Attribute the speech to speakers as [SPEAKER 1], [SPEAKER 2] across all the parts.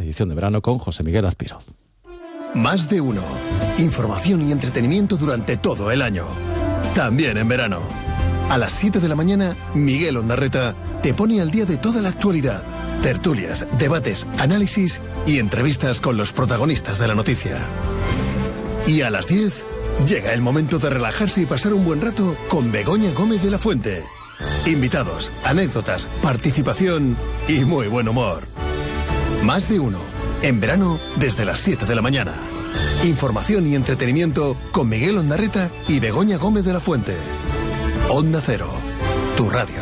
[SPEAKER 1] edición de verano con José Miguel Azpiroz.
[SPEAKER 2] Más de uno. Información y entretenimiento durante todo el año. También en verano. A las 7 de la mañana, Miguel Ondarreta te pone al día de toda la actualidad. Tertulias, debates, análisis y entrevistas con los protagonistas de la noticia. Y a las 10, llega el momento de relajarse y pasar un buen rato con Begoña Gómez de la Fuente. Invitados, anécdotas, participación y muy buen humor. Más de uno. En verano, desde las 7 de la mañana. Información y entretenimiento con Miguel Ondarreta y Begoña Gómez de la Fuente. Onda Cero, tu radio.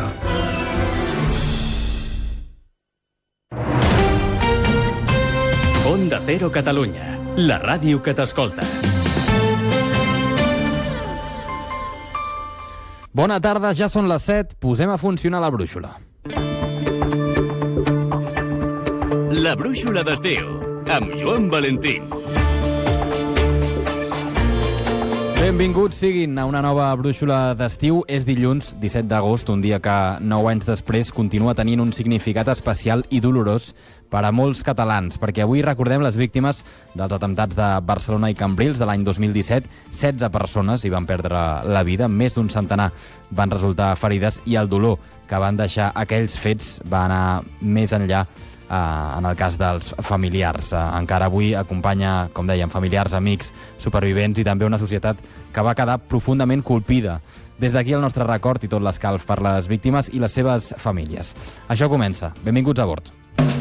[SPEAKER 3] Onda Cero Catalunya, la ràdio que t'escolta.
[SPEAKER 4] Bona tarda, ja són les 7, posem a funcionar la brúixola.
[SPEAKER 3] La brúixola d'estiu, amb Joan Valentín.
[SPEAKER 4] Benvinguts siguin a una nova brúixola d'estiu. És dilluns, 17 d'agost, un dia que 9 anys després continua tenint un significat especial i dolorós per a molts catalans, perquè avui recordem les víctimes dels atemptats de Barcelona i Cambrils de l'any 2017. 16 persones hi van perdre la vida, més d'un centenar van resultar ferides i el dolor que van deixar aquells fets va anar més enllà en el cas dels familiars. Encara avui acompanya, com dèiem, familiars, amics, supervivents i també una societat que va quedar profundament colpida. Des d'aquí el nostre record i tot l'escalf per les víctimes i les seves famílies. Això comença. Benvinguts a bord.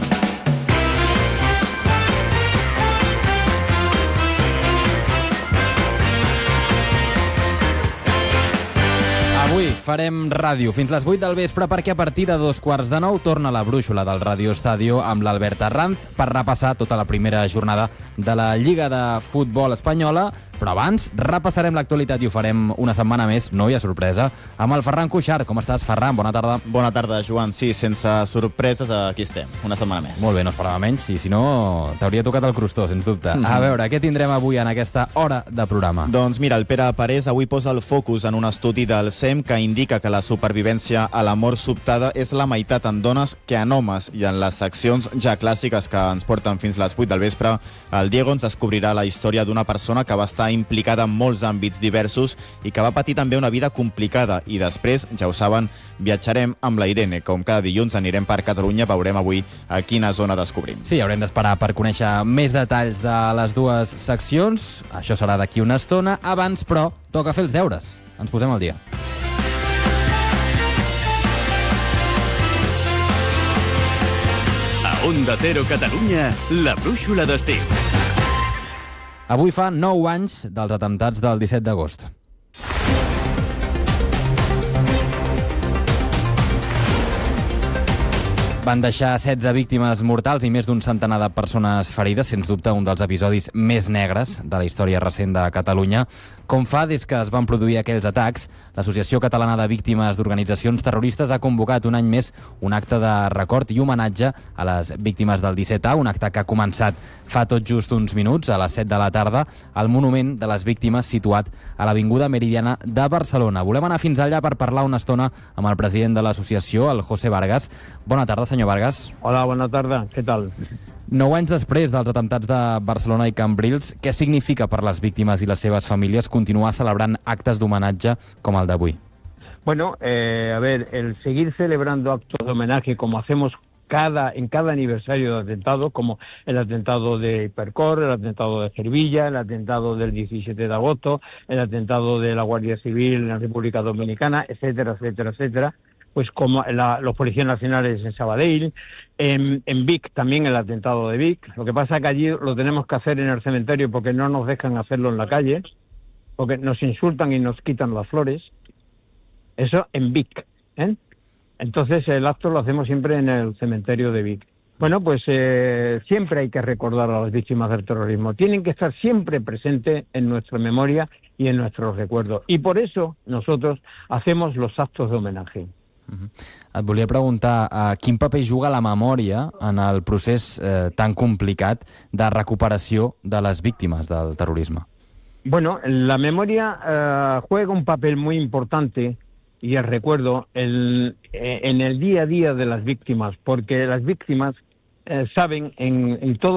[SPEAKER 4] Avui farem ràdio fins les 8 del vespre perquè a partir de 8:45 torna la brúixola del Radio Estadio amb l'Albert Arranz per repassar tota la primera jornada de la Lliga de Futbol espanyola. Però abans repassarem l'actualitat i ho farem una setmana més, no hi ha sorpresa, amb el Ferran Cuixart. Com estàs, Ferran? Bona tarda.
[SPEAKER 5] Bona tarda, Joan. Sí, sense sorpreses, aquí estem, una setmana més.
[SPEAKER 4] Molt bé, no esperava menys, i si no, t'hauria tocat el crostó, sens dubte. A veure, què tindrem avui en aquesta hora de programa?
[SPEAKER 5] Doncs mira, el Pere Parés avui posa el focus en un estudi del SEM que indica que la supervivència a la mort sobtada és la meitat en dones que en homes, i en les seccions ja clàssiques que ens porten fins les 8 del vespre, el Diego ens descobrirà la història d'una persona que va estar implicada en molts àmbits diversos i que va patir també una vida complicada. I després, ja ho saben, viatjarem amb la Irene. Com cada dilluns anirem per Catalunya, veurem avui a quina zona descobrim.
[SPEAKER 4] Sí, haurem d'esperar per conèixer més detalls de les dues seccions. Això serà d'aquí una estona. Abans, però, toca fer els deures. Ens posem al dia.
[SPEAKER 3] A Onda Cero Catalunya, la brúixola d'estiu.
[SPEAKER 4] Avui fa 9 anys dels atemptats del 17 d'agost. Van deixar 16 víctimes mortals i més d'un centenar de persones ferides, sens dubte un dels episodis més negres de la història recent de Catalunya. Com fa des que es van produir aquells atacs, l'Associació Catalana de Víctimes d'Organitzacions Terroristes ha convocat un any més un acte de record i homenatge a les víctimes del 17A, un acte que ha començat fa tot just uns minuts, a les 7 de la tarda, al Monument de les Víctimes situat a l'Avinguda Meridiana de Barcelona. Volem anar fins allà per parlar una estona amb el president de l'associació, el José Vargas. Bona tarda, senyor Vargas.
[SPEAKER 6] Hola, bona tarda. Què tal?
[SPEAKER 4] 9 anys després dels atemptats de Barcelona i Cambrils, què significa per les víctimes i les seves famílies continuar celebrant actes d'homenatge com el d'avui?
[SPEAKER 6] Bueno, a ver, el seguir celebrando actos de homenaje como hacemos en cada aniversario de atentado, como el atentado de Hipercor, el atentado de Cervilla, el atentado del 17 de agosto, el atentado de la Guardia Civil en la República Dominicana, etcétera, etcétera, etcétera, pues como los policías nacionales en Sabadell, en Vic también el atentado de Vic. Lo que pasa es que allí lo tenemos que hacer en el cementerio porque no nos dejan hacerlo en la calle, porque nos insultan y nos quitan las flores. Eso en Vic, ¿eh? Entonces el acto lo hacemos siempre en el cementerio de Vic. Bueno, pues siempre hay que recordar a las víctimas del terrorismo. Tienen que estar siempre presentes en nuestra memoria y en nuestros recuerdos. Y por eso nosotros hacemos los actos de homenaje.
[SPEAKER 4] Et volia preguntar quin paper juga la memòria en el procés tan complicat de recuperació de les víctimes del terrorisme.
[SPEAKER 6] Bueno, la memoria juega un papel muy importante y el recuerdo en el día a día de las víctimas, porque las víctimas saben en todo